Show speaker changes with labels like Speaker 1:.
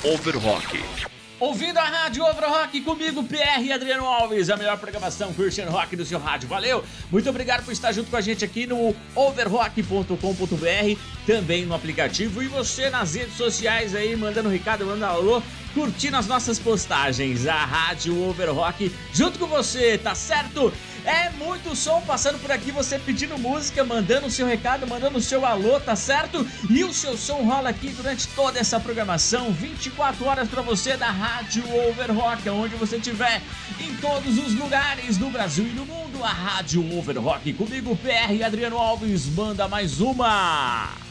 Speaker 1: Overrock.
Speaker 2: Ouvindo a Rádio Overrock comigo, PR e Adriano Alves, a melhor programação Christian Rock do seu rádio. Valeu! Muito obrigado por estar junto com a gente aqui no overrock.com.br, também no aplicativo, e você nas redes sociais aí, mandando recado, mandando alô, curtindo as nossas postagens. A Rádio Overrock junto com você, tá certo? É muito som passando por aqui, você pedindo música, mandando o seu recado, mandando o seu alô, tá certo? E o seu som rola aqui durante toda essa programação, 24 horas pra você da Rádio Overrock, onde você estiver, em todos os lugares do Brasil e do mundo. A Rádio Overrock comigo, PR e Adriano Alves, manda mais uma!